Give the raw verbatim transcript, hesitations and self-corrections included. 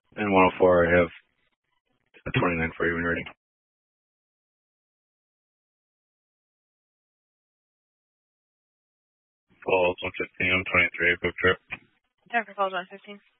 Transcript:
And one oh four, I have a twenty-nine for you when you're ready. Falls one fifteen, I'm twenty-three, quick trip. Denver Falls one fifteen.